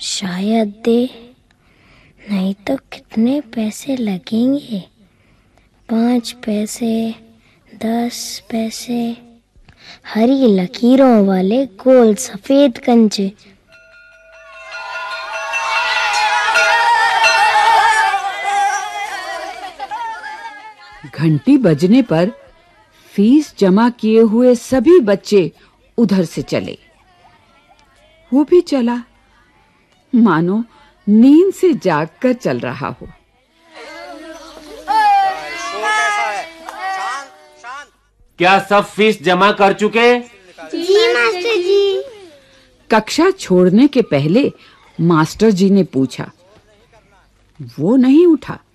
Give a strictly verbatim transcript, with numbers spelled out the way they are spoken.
शायद दे, नहीं तो कितने पैसे लगेंगे? पाँच पैसे, दस पैसे, हरी लकीरों वाले गोल सफेद कंचे। घंटी बजने पर फीस जमा किए हुए सभी बच्चे उधर से चले। वो भी चला, मानो नींद से जागकर चल रहा हो। क्या सब फीस जमा कर चुके? जी मास्टर जी। कक्षा छोड़ने के पहले मास्टर जी ने पूछा। वो नहीं उठा।